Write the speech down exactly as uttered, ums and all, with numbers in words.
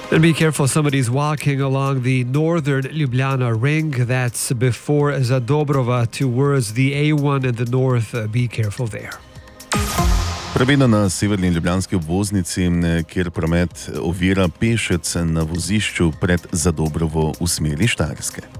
And be careful, somebody's walking along the northern Ljubljana ring. That's before Zadobrova towards the A one in the north. Uh, be careful there. Previdno na severni ljubljanski obvoznici, kjer promet ovira pešec na vozišču pred Zadobrovo v smeri Štajerske.